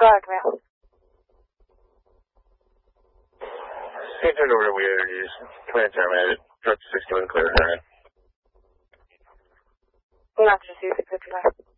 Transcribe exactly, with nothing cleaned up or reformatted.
guardrail. Hey, turned over to We Energies. Command terminated. Truck sixty-one clear. All right. Not just use it, good luck.